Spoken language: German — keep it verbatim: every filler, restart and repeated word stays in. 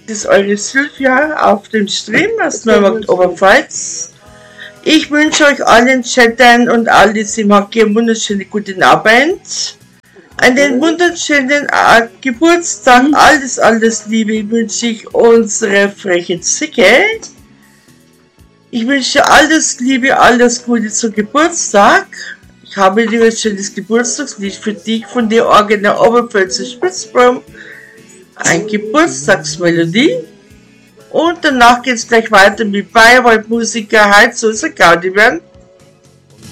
Das ist eure Sylvia auf dem Stream aus Neumarkt Oberpfalz. Ich wünsche euch allen Chattern und all die sie mag einen wunderschönen guten Abend. Einen wunderschönen äh, Geburtstag, alles, alles Liebe wünsche ich unsere freche Zicke. Ich wünsche alles Liebe, alles Gute zum Geburtstag. Ich habe dir ein schönes Geburtstagslied für dich von der Orgener Oberpfälzer Spitzbaum. Ein Geburtstagsmelodie. Und danach geht es gleich weiter mit Bayreuth Musiker. Heute soll es eine Gaudi werden.